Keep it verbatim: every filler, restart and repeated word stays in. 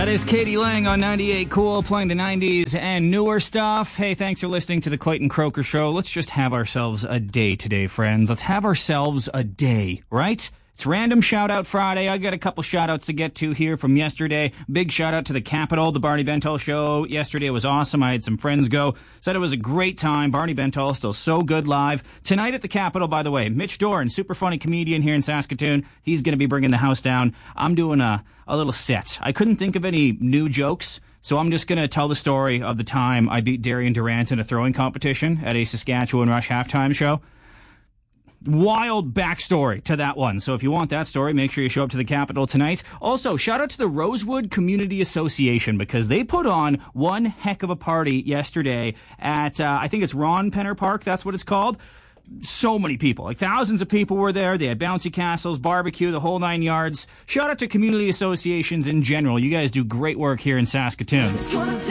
That is Katie Lang on ninety-eight Cool, playing the nineties and newer stuff. Hey, thanks for listening to the Clayton Croker Show. Let's just have ourselves a day today, friends. Let's have ourselves a day, right? It's Random Shout Out Friday. I got a couple shout outs to get to here from yesterday. Big shout out to the Capitol, the Barney Bentall Show. Yesterday was awesome. I had some friends go. Said it was a great time. Barney Bentall still so good live. Tonight at the Capitol, by the way, Mitch Doran, super funny comedian here in Saskatoon. He's going to be bringing the house down. I'm doing a, a little set. I couldn't think of any new jokes, so I'm just going to tell the story of the time I beat Darian Durant in a throwing competition at a Saskatchewan Rush halftime show. Wild backstory to that one. So if you want that story, make sure you show up to the Capitol tonight. Also, shout out to the Rosewood Community Association because they put on one heck of a party yesterday at, uh, I think it's Ron Penner Park. That's what it's called. So many people, like thousands of people were there. They had bouncy castles, barbecue, the whole nine yards. Shout out to community associations in general. You guys do great work here in Saskatoon.